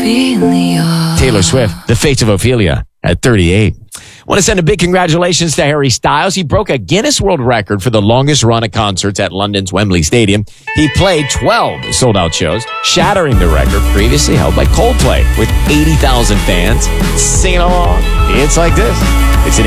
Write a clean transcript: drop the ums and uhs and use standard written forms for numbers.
Ophelia. Taylor Swift, The Fates of Ophelia at 38. Want to send a big congratulations to Harry Styles. He broke a Guinness World Record for the longest run of concerts at London's Wembley Stadium. He played 12 sold-out shows, shattering the record previously held by Coldplay with 80,000 fans singing along. It's like this. It's an